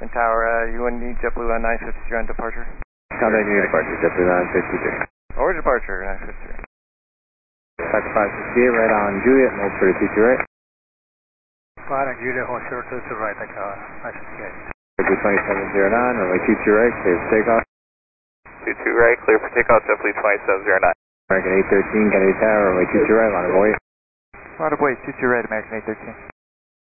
And Tower, you wouldn't need JetBlue on 953 on departure? Contact your departure, JetBlue 953. Or departure, 953. 5568, right on Juliet, hold for the TT right. Fine on Juliet, hold short to the right, 958. JetBlue 2709, runway 22 right, clear for takeoff. 22 right, clear for takeoff, JetBlue 2709. American 813, Kennedy Tower, runway 22 right, line of way. Line of way, 22 right, American 813.